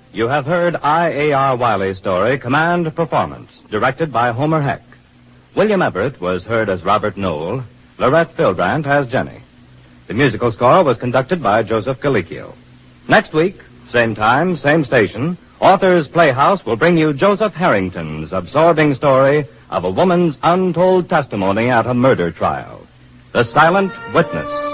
You have heard I.A.R. Wiley's story, Command Performance, directed by Homer Heck. William Everett was heard as Robert Knoll, Lorette Philbrandt as Jenny. The musical score was conducted by Joseph Galicchio. Next week, same time, same station, Authors Playhouse will bring you Joseph Harrington's absorbing story of a woman's untold testimony at a murder trial. The Silent Witness.